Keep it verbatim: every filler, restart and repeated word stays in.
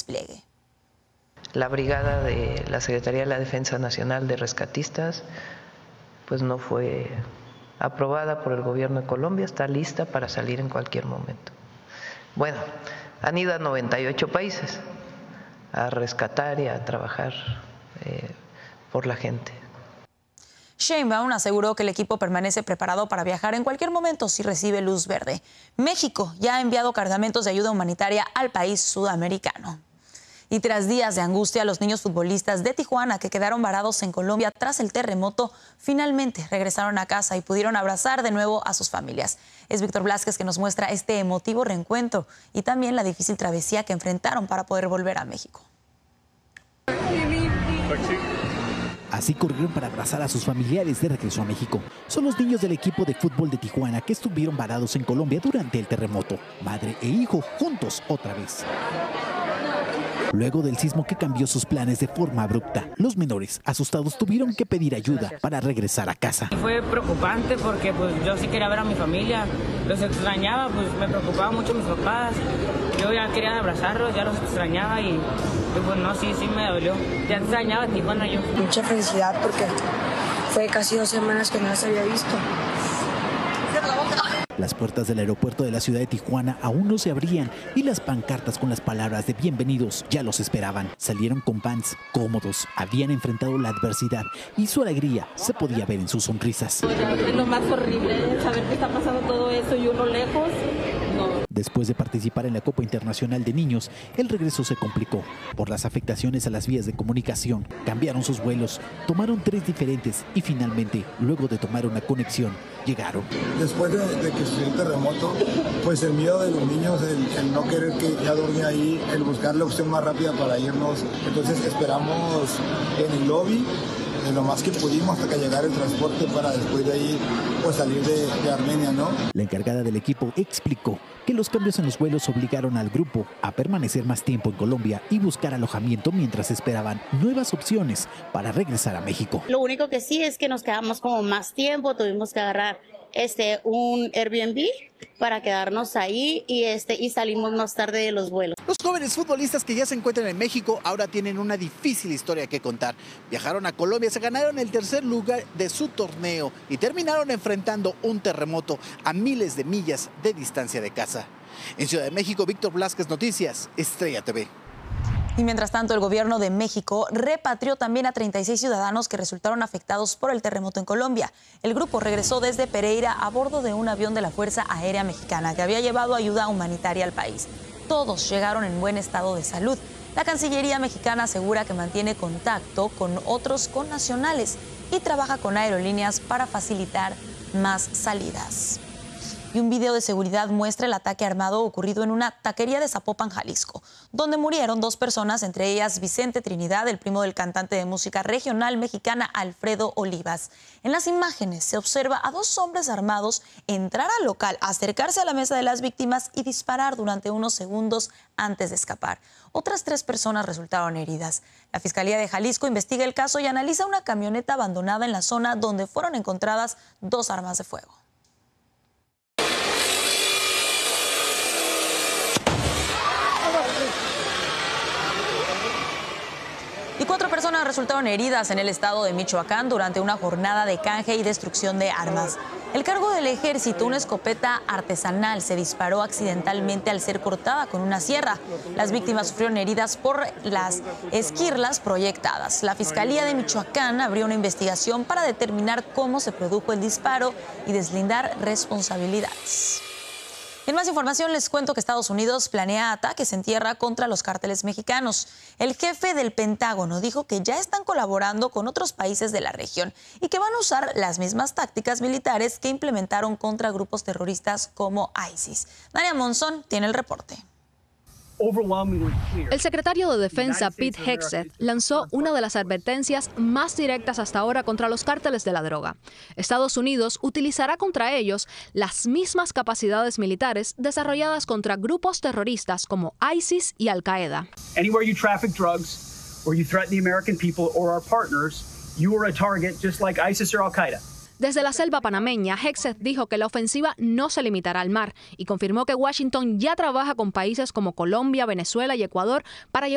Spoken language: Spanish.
despliegue. La brigada de la Secretaría de la Defensa Nacional de Rescatistas pues no fue aprobada por el gobierno de Colombia, está lista para salir en cualquier momento. Bueno, han ido a noventa y ocho países a rescatar y a trabajar eh, por la gente. Sheinbaum aseguró que el equipo permanece preparado para viajar en cualquier momento si recibe luz verde. México ya ha enviado cargamentos de ayuda humanitaria al país sudamericano. Y tras días de angustia, los niños futbolistas de Tijuana que quedaron varados en Colombia tras el terremoto, finalmente regresaron a casa y pudieron abrazar de nuevo a sus familias. Es Víctor Blázquez que nos muestra este emotivo reencuentro y también la difícil travesía que enfrentaron para poder volver a México. Así corrieron para abrazar a sus familiares de regreso a México. Son los niños del equipo de fútbol de Tijuana que estuvieron varados en Colombia durante el terremoto. Madre e hijo juntos otra vez. Luego del sismo que cambió sus planes de forma abrupta, los menores, asustados, tuvieron que pedir ayuda para regresar a casa. Fue preocupante porque pues, yo sí quería ver a mi familia, los extrañaba, pues me preocupaba mucho mis papás. Yo ya quería abrazarlos, ya los extrañaba y, y pues no, sí, sí me dolió. Ya extrañaba a Tijuana yo. Mucha felicidad porque fue casi dos semanas que no las había visto. Las puertas del aeropuerto de la ciudad de Tijuana aún no se abrían y las pancartas con las palabras de bienvenidos ya los esperaban. Salieron con vans cómodos, habían enfrentado la adversidad y su alegría se podía ver en sus sonrisas. Es lo más horrible, saber que está pasando todo eso y uno lejos. No. Después de participar en la Copa Internacional de Niños, el regreso se complicó. Por las afectaciones a las vías de comunicación, cambiaron sus vuelos, tomaron tres diferentes y finalmente, luego de tomar una conexión, llegaron. Después de, de que sucedió el terremoto, pues el miedo de los niños, el, el no querer que ya dormía ahí, el buscar la opción más rápida para irnos. Entonces esperamos en el lobby de lo más que pudimos hasta que llegara el transporte para después de ahí pues salir de, de Armenia, ¿no? La encargada del equipo explicó que los cambios en los vuelos obligaron al grupo a permanecer más tiempo en Colombia y buscar alojamiento mientras esperaban nuevas opciones para regresar a México. Lo único que sí es que nos quedamos como más tiempo, tuvimos que agarrar este un Airbnb para quedarnos ahí y este y salimos más tarde de los vuelos. Los jóvenes futbolistas que ya se encuentran en México ahora tienen una difícil historia que contar. Viajaron a Colombia, se ganaron el tercer lugar de su torneo y terminaron enfrentando un terremoto a miles de millas de distancia de casa. En Ciudad de México, Víctor Blázquez, Noticias, Estrella T V. Y mientras tanto, el gobierno de México repatrió también a treinta y seis ciudadanos que resultaron afectados por el terremoto en Colombia. El grupo regresó desde Pereira a bordo de un avión de la Fuerza Aérea Mexicana que había llevado ayuda humanitaria al país. Todos llegaron en buen estado de salud. La Cancillería mexicana asegura que mantiene contacto con otros connacionales y trabaja con aerolíneas para facilitar más salidas. Y un video de seguridad muestra el ataque armado ocurrido en una taquería de Zapopan, Jalisco, donde murieron dos personas, entre ellas Vicente Trinidad, el primo del cantante de música regional mexicana Alfredo Olivas. En las imágenes se observa a dos hombres armados entrar al local, acercarse a la mesa de las víctimas y disparar durante unos segundos antes de escapar. Otras tres personas resultaron heridas. La Fiscalía de Jalisco investiga el caso y analiza una camioneta abandonada en la zona donde fueron encontradas dos armas de fuego. Y cuatro personas resultaron heridas en el estado de Michoacán durante una jornada de canje y destrucción de armas. El cargo del ejército, una escopeta artesanal, se disparó accidentalmente al ser cortada con una sierra. Las víctimas sufrieron heridas por las esquirlas proyectadas. La Fiscalía de Michoacán abrió una investigación para determinar cómo se produjo el disparo y deslindar responsabilidades. En más información les cuento que Estados Unidos planea ataques en tierra contra los cárteles mexicanos. El jefe del Pentágono dijo que ya están colaborando con otros países de la región y que van a usar las mismas tácticas militares que implementaron contra grupos terroristas como ISIS. Nadia Monzón tiene el reporte. El secretario de Defensa, Pete Hegseth, lanzó una de las advertencias más directas hasta ahora contra los cárteles de la droga. Estados Unidos utilizará contra ellos las mismas capacidades militares desarrolladas contra grupos terroristas como ISIS y Al-Qaeda. Anywhere you traffic drugs or you threaten the American people or our partners, you are a target just like ISIS or Al-Qaeda. Desde la selva panameña, Hegseth dijo que la ofensiva no se limitará al mar y confirmó que Washington ya trabaja con países como Colombia, Venezuela y Ecuador para llevar